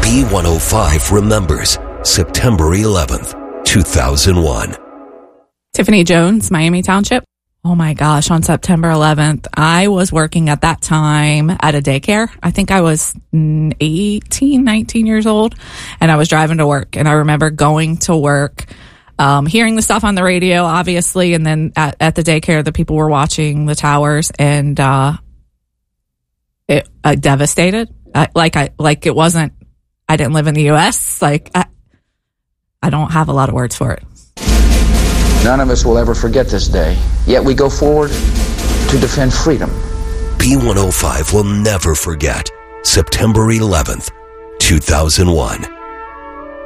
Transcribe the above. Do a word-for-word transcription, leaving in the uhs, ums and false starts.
B one oh five remembers September eleventh, two thousand one. Tiffany Jones, Miami Township. Oh my gosh, on September eleventh, I was working at that time at a daycare. I think I was eighteen, nineteen years old, and I was driving to work. And I remember going to work, um, hearing the stuff on the radio, obviously, and then at, at the daycare, the people were watching the towers, and uh, it uh, devastated. I, like I like it wasn't. I didn't live in the U S Like I, I don't have a lot of words for it. None of us will ever forget this day, yet we go forward to defend freedom. B one oh five will never forget September eleventh, two thousand one.